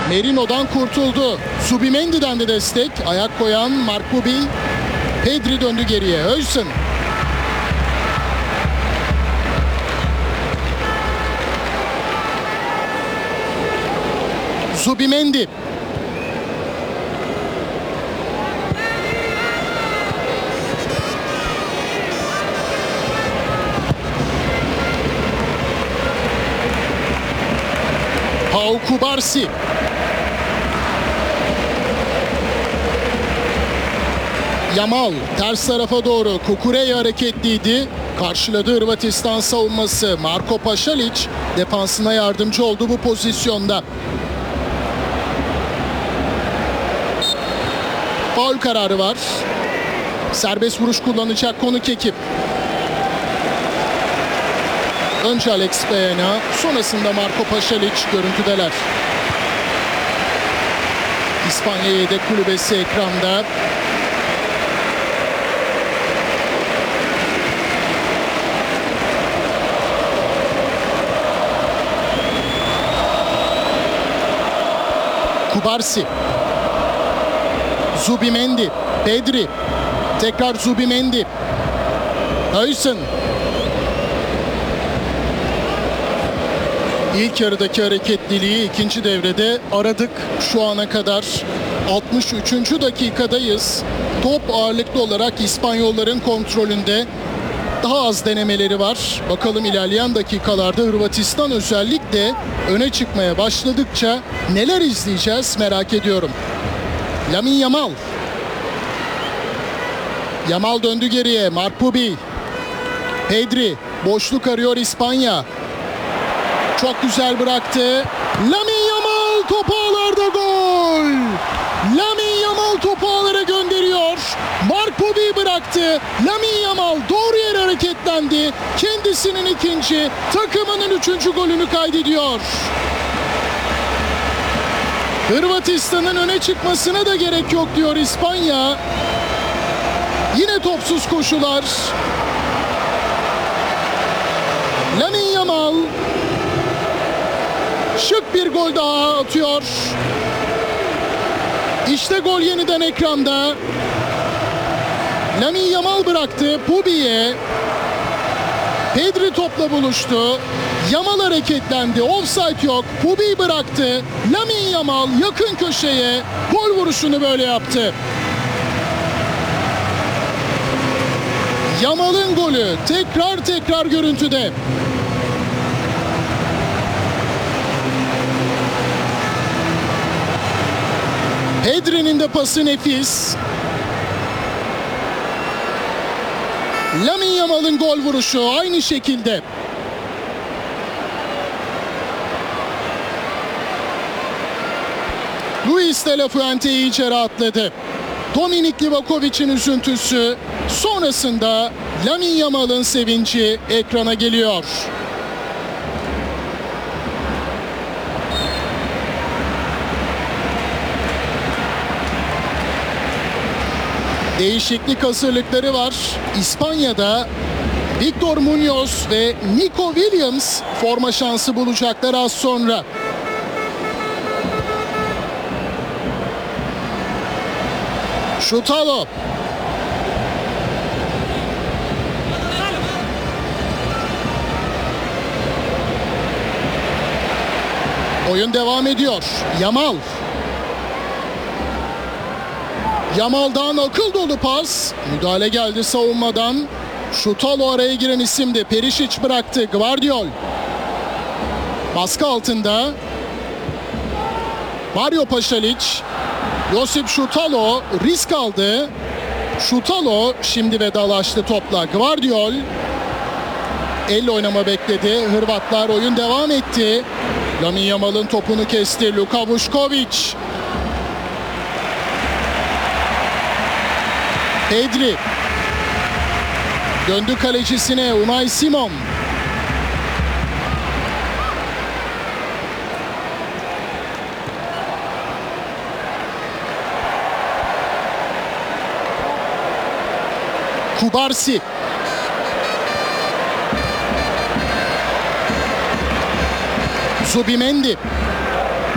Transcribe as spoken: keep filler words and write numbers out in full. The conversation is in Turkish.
Merino'dan kurtuldu. Zubimendi'den de destek. Ayak koyan Mark Bubi. Pedri döndü geriye. Höysen. Zubimendi. Pau Kubarsi. Yamal ters tarafa doğru. Kukureya hareketliydi. Karşıladı Hırvatistan savunması. Marko Pašalić defansına yardımcı oldu bu pozisyonda. Faul kararı var. Serbest vuruş kullanacak konuk ekip. Önce Alex Baena, sonrasında Marko Pašalić görüntüdeler. İspanya yedek kulübesi ekranda. Kubarsi. Zubimendi. Pedri. Tekrar Zubimendi. Höysen. İlk yarıdaki hareketliliği ikinci devrede aradık. Şu ana kadar altmış üçüncü dakikadayız. Top ağırlıklı olarak İspanyolların kontrolünde. Daha az denemeleri var. Bakalım ilerleyen dakikalarda Hırvatistan özellikle öne çıkmaya başladıkça neler izleyeceğiz merak ediyorum. Lamine Yamal. Yamal döndü geriye. Mark Bubi. Pedri. Boşluk arıyor İspanya. Çok güzel bıraktı. Lamine Yamal topu ağlarda, gol. Lamine Yamal topu ağlara gönderiyor. Mark Bubi bıraktı. Lamine Yamal doğru yere hareketlendi. Kendisinin ikinci, takımının üçüncü golünü kaydediyor. Hırvatistan'ın öne çıkmasına da gerek yok diyor İspanya. Yine topsuz koşular. Lamine Yamal şık bir gol daha atıyor. İşte gol yeniden ekranda. Lamine Yamal bıraktı Bubi'ye. Pedri topla buluştu. Yamal hareketlendi. Offside yok. Bubi bıraktı. Lamine Yamal yakın köşeye gol vuruşunu böyle yaptı. Yamal'ın golü tekrar tekrar görüntüde. Pedri'nin de pası nefis. Lamine Yamal'ın gol vuruşu aynı şekilde. Luis de la Fuente'yi içeri atladı. Dominik Livakovic'in üzüntüsü, sonrasında Lamine Yamal'ın sevinci ekrana geliyor. Değişiklik hazırlıkları var. İspanya'da Victor Muñoz ve Nico Williams forma şansı bulacaklar az sonra. Şutalo. Oyun devam ediyor. Yamal. Yamal'dan akıl dolu pas. Müdahale geldi savunmadan. Şutalo araya giren isimdi. Perisic bıraktı. Gvardiol. Baskı altında. Mario Pašalić. Josip Šutalo risk aldı. Šutalo şimdi vedalaştı topla. Gvardiol. Elle oynama bekledi. Hırvatlar oyun devam etti. Lamine Yamal'ın topunu kesti. Luka Vušković. Pedri. Döndü kalecisine. Unai Simon. Kubarsi. Zubimendi.